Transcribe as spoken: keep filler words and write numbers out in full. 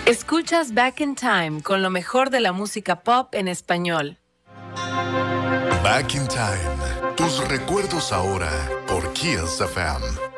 Escuchas Back in Time con lo mejor de la música pop en español. Back in Time, tus recuerdos ahora por Kiss F M.